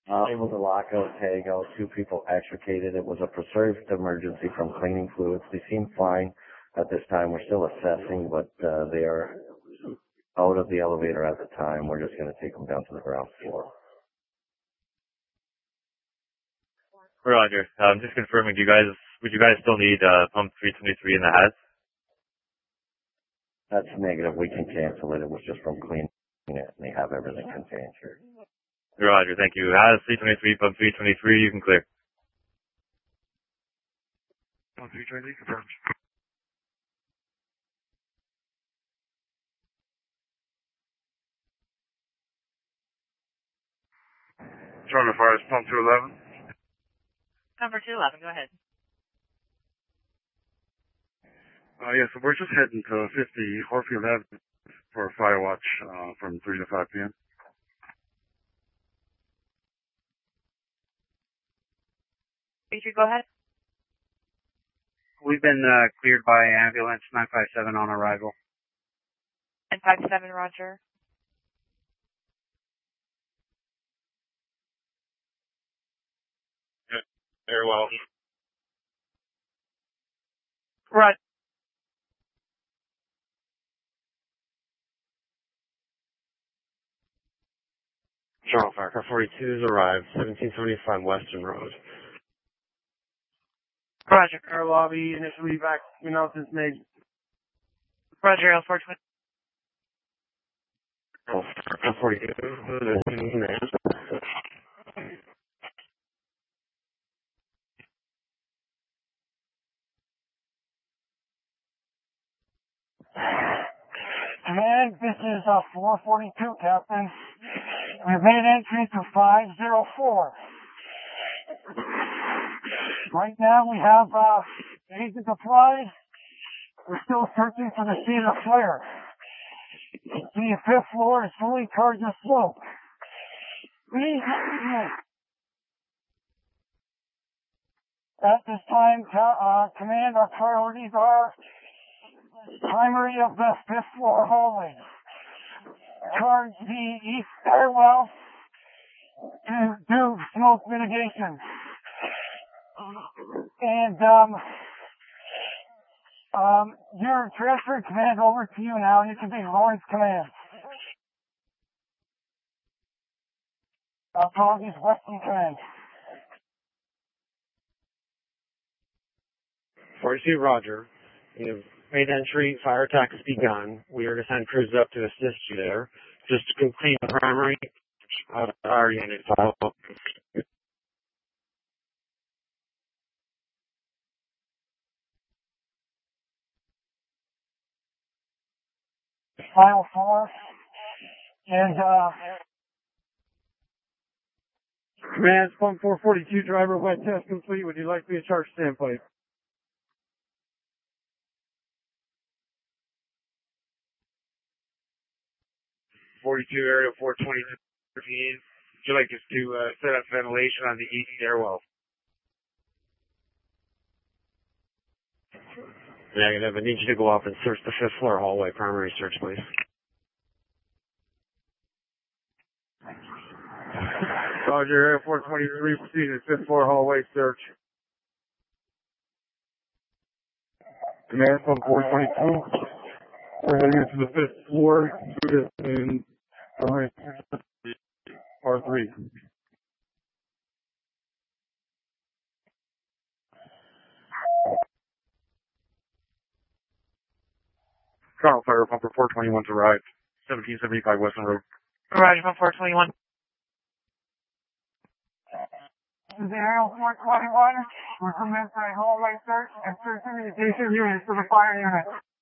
Able to lock out, tag out, 2 people extricated. It was a preserved emergency from cleaning fluids. They seem fine at this time. We're still assessing, but they are out of the elevator at the time. We're just going to take them down to the ground floor. Roger. Just confirming, would you guys still need pump 323 in the HAZ? That's negative. We can cancel it. It was just from cleaning it, and they have everything contained here. Roger, thank you. HAZ 323, pump 323, you can clear. Pump 323, confirmed. Toronto Fire, pump 211. Number 211, go ahead. Yeah, so we're just heading to 50 Horfield Avenue for a fire watch from 3 to 5 p.m. Go ahead. We've been cleared by ambulance 957 on arrival. 957, roger. Very well. Roger. Toronto Fire Car 42 has arrived, 1775 Western Road. Roger. Air lobby, initially back, announcements made. Roger, L420. 42, Command, this is 442, Captain. We've made entry to 504. Right now we have agent deployed. We're still searching for the scene of fire. The 5th floor is fully charged with smoke. At this time, Command, our priorities are primary of the 5th floor hallway. Charge the east stairwell to do smoke mitigation. And you're transferring command over to you now. You can be Lawrence Command. Apologies, Western Command. 42, Roger. We have made entry, fire attack has begun. We are to send crews up to assist you there. Just to complete the primary, our unit file. File 4. And, Command, pump 442, driver wet test complete. Would you like me to charge standpipe? 42, area 420, would you like us to set up ventilation on the east stairwell? Negative. I need you to go up and search the 5th floor hallway. Primary search, please. Roger, area 423, proceed to 5th floor hallway search. Command, pump 422. We're heading into the 5th floor. In R3. Toronto Fire, pumper 421's arrived. 1775 Western Road. Roger, pump 421. The aerial 421 will commence a hallway search and search communication units to the fire unit.